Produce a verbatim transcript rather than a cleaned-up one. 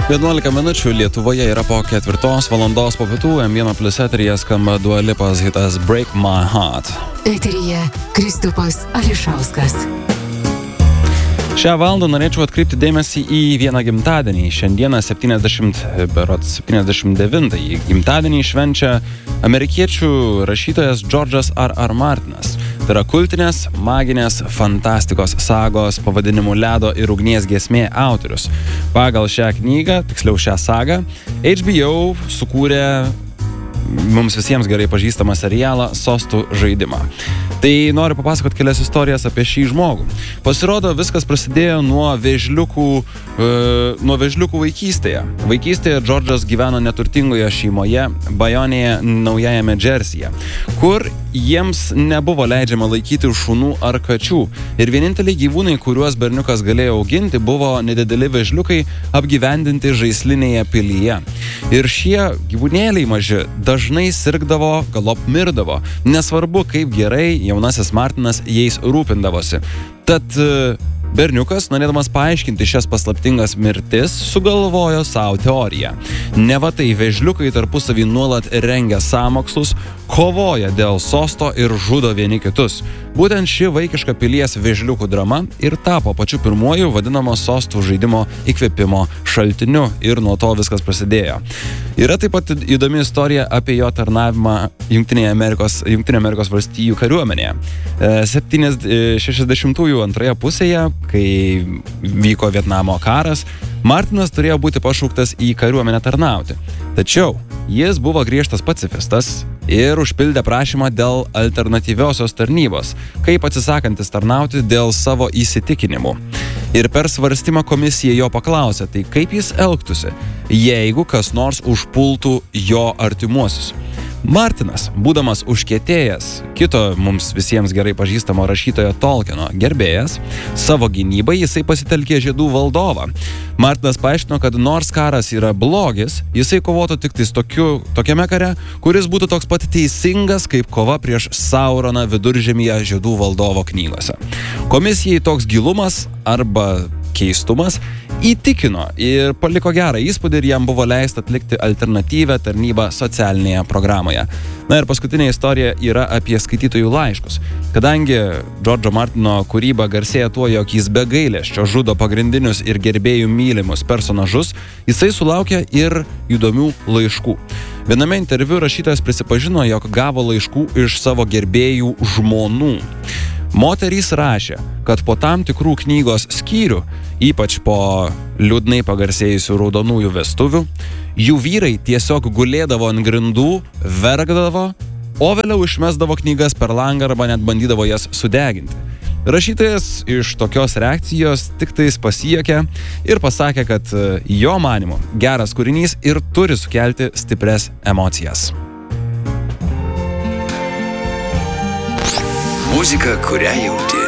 vienuolika minučių Lietuvoje yra po ketvirtos valandos po pietų. M vienas plus eteryje skamba Dua Lipas hitas Break My Heart. Eteryje Kristupas Ališauskas. Šią valandą norėčiau atkreipti dėmesį į vieną gimtadienį. Šiandieną septyniasdešimt, berods septyniasdešimt devintąjį gimtadienį švenčia amerikiečių rašytojas George'as R. R. Martinas. Tai yra kultinės, maginės, fantastikos sagos pavadinimu Ledo ir ugnies giesmė autorius. Pagal šią knygą, tiksliau šią sagą, H B O sukūrė mums visiems gerai pažįstamą serialą Sostų žaidimą. Tai noriu papasakoti kelias istorijas apie šį žmogų. Pasirodo, viskas prasidėjo nuo vėžliukų, e, nuo vėžliukų vaikystėje. Vaikystėje Džordžas gyveno neturtingoje šeimoje Bajonėje, Naujajame Džersyje, kur jiems nebuvo leidžiama laikyti šunų ar kačių. Ir vieninteliai gyvūnai, kuriuos berniukas galėjo auginti, buvo nedideli vėžliukai apgyvendinti žaislinėje pilyje. Ir šie gyvūnėliai maži dažnai sirgdavo, galop mirdavo. Nesvarbu, kaip gerai jaunasis Martinas jais rūpindavosi. Tad berniukas, norėdamas paaiškinti šias paslaptingas mirtis, sugalvojo savo teoriją. Neva tai vėžliukai tarpusavį nuolat rengia sąmokslus, kovoja dėl sosto ir žudo vieni kitus. Būtent ši vaikiška pilies vėžliukų drama ir tapo pačiu pirmuoju vadinamo sostų žaidimo įkvėpimo šaltiniu ir nuo to viskas prasidėjo. Yra taip pat įdomi istorija apie jo tarnavimą Jungtinėje Amerikos, Jungtinėje Amerikos valstijų kariuomenėje. šešiasdešimtųjų antroje pusėje, kai vyko Vietnamo karas, Martinas turėjo būti pašauktas į kariuomenę tarnauti. Tačiau jis buvo griežtas pacifistas ir užpildė prašymą dėl alternatyviosios tarnybos, kaip atsisakantis tarnauti dėl savo įsitikinimų. Ir per svarstymą komisija jo paklausė, tai kaip jis elgtųsi, jeigu kas nors užpultų jo artimuosius. Martinas, būdamas užkietėjęs, kito mums visiems gerai pažįstamo rašytojo Tolkieno gerbėjas, savo gynybai jisai pasitelkė žiedų valdovą. Martinas paaiškino, kad nors karas yra blogis, jisai kovotų tik tais tokiu, tokiame kare, kuris būtų toks pat teisingas kaip kova prieš Sauroną Viduržemyje žiedų valdovo knygose. Komisijai toks gilumas arba keistumas įtikino ir paliko gerą įspūdį ir jam buvo leista atlikti alternatyvę tarnybą socialinėje programoje. Na ir paskutinė istorija yra apie skaitytojų laiškus. Kadangi George'o Martino kūryba garsėja tuo, jog jis be gailesčio žudo pagrindinius ir gerbėjų mylimus personažus, jisai sulaukė ir įdomių laiškų. Viename interviu rašytojas prisipažino, jog gavo laiškų iš savo gerbėjų žmonų. Moterys rašė, kad po tam tikrų knygos skyrių, ypač po liūdnai pagarsėjusių raudonųjų vestuvių, jų vyrai tiesiog gulėdavo ant grindų, verkdavo, o vėliau išmesdavo knygas per langą arba net bandydavo jas sudeginti. Rašytojas iš tokios reakcijos tik tais pasijuokė ir pasakė, kad jo manymu geras kūrinys ir turi sukelti stipres emocijas. Muzika, kurią jauti.